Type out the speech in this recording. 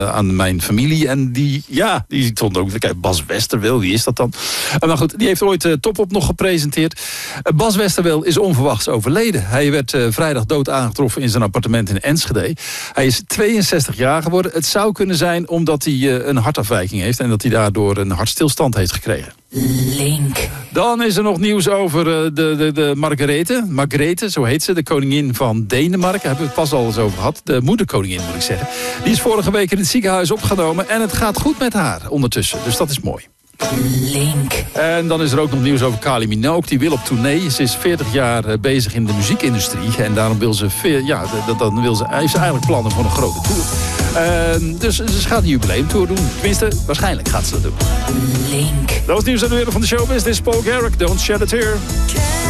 aan mijn familie. En die stond ook... Kijk, Bas Westerwil, wie is dat dan? Maar goed, die heeft ooit Top Op nog gepresenteerd. Bas Westerwil is onverwachts overleden. Hij werd vrijdag dood aangetroffen in zijn appartement in Enschede. Hij is 62 jaar geworden. Het zou kunnen zijn omdat hij een hartafwijking heeft... en dat hij daardoor een hartstilstand heeft gekregen. Link. Dan is er nog nieuws over de Margrethe, zo heet ze, de koningin van Denemarken. Daar hebben we het pas al eens over gehad. De moederkoningin, moet ik zeggen. Die is vorige week in het ziekenhuis opgenomen en het gaat goed met haar ondertussen. Dus dat is mooi. Link. En dan is er ook nog nieuws over Kylie Minogue. Die wil op tournee. Ze is 40 jaar bezig in de muziekindustrie. En daarom heeft ze eigenlijk plannen voor een grote tour. Dus ze gaat een jubileumtour doen. Tenminste, waarschijnlijk gaat ze dat doen. Link. Dat was het nieuws uit de wereld van de showbiz. Dit is Paul Garrick. Don't shed a tear.